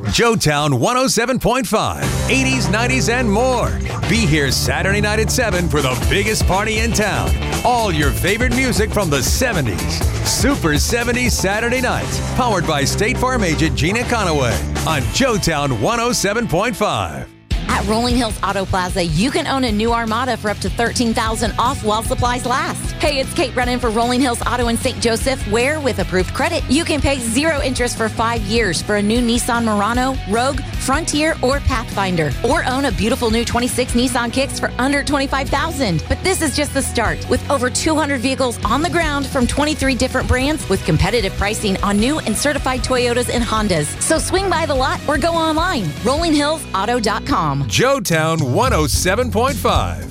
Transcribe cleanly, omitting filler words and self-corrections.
Joetown 107.5, 80s, 90s, and more. Be here Saturday night at 7 for the biggest party in town. All your favorite music from the 70s. Super 70s Saturday nights. Powered by State Farm agent Gina Conaway on Joetown 107.5. At Rolling Hills Auto Plaza, you can own a new Armada for up to $13,000 off while supplies last. Hey, it's Kate Brennan for Rolling Hills Auto in St. Joseph, where, with approved credit, you can pay 0 interest for 5 years for a new Nissan Murano, Rogue, Frontier, or Pathfinder. Or own a beautiful new 26 Nissan Kicks for under $25,000. But this is just the start, with over 200 vehicles on the ground from 23 different brands with competitive pricing on new and certified Toyotas and Hondas. So swing by the lot or go online, rollinghillsauto.com. Joetown 107.5.